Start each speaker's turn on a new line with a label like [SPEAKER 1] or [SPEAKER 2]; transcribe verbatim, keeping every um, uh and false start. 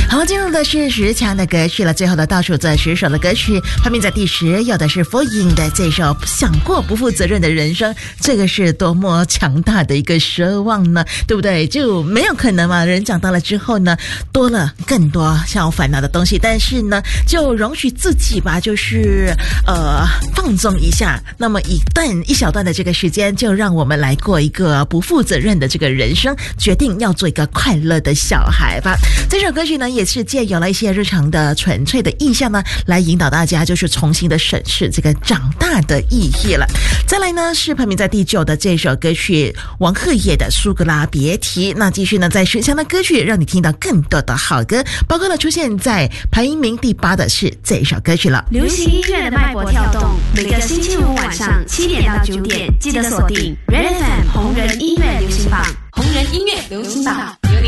[SPEAKER 1] 好，进入的是十强的歌曲了，最后的倒数这十首的歌曲，排名在第十，有的是佛音的这首《想过不负责任的人生》，这个是多么强大的一个奢望呢，对不对？就没有可能嘛，人长大了之后呢，多了更多想要烦恼的东西，但是呢，就容许自己吧，就是呃放纵一下，那么一段一小段的这个时间，就让我们来过一个不负责任的这个人生，决定要做一个快乐的小孩吧。这首歌曲呢，也是借有了一些日常的纯粹的意象呢，来引导大家就是重新的审视这个长大的意义了。再来呢，是排名在第九的这首歌曲王鹤野的《苏格拉别提》。那继续呢，在十强的歌曲让你听到更多的好歌，包括了出现在排名第八的是这首歌曲了。
[SPEAKER 2] 流行音乐的脉搏跳动，每个星期五晚上七点到九点，记得锁定 Red F M 红人音乐流行榜，红人音乐流行榜。